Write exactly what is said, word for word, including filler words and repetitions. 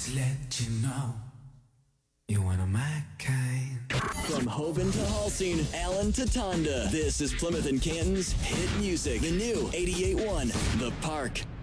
Just let you know you're one of my kind. From Hoban to Halsing, Allen to Tonda, this is Plymouth and Canton's hit music. The new eighty-eight point one, The Park.